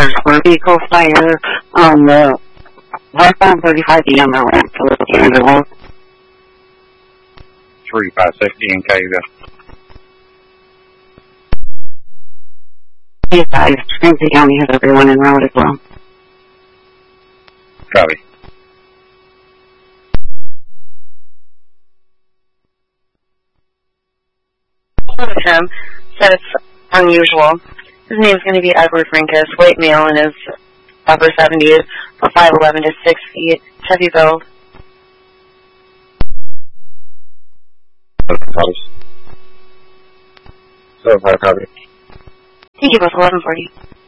cars for a vehicle fire on the westbound 35E on the ramp to the Canada Road. 356 DNK. Yes, Ramsey County has everyone en route as well. Copy. Him said it's unusual. His name's going to be Edward Rinkus, white male in his upper 70s, from 5'11" to 6 feet, heavy build. So, copy. Thank you, both 1140.